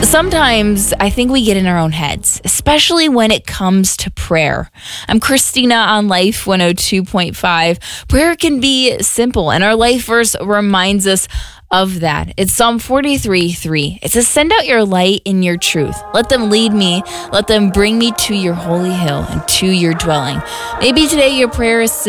Sometimes I think we get in our own heads, especially when it comes to prayer. I'm Christina on Life 102.5. Prayer can be simple, and our life verse reminds us of that. It's Psalm 43:3. It says, "Send out your light and your truth. Let them lead me. Let them bring me to your holy hill and to your dwelling." Maybe today your prayer is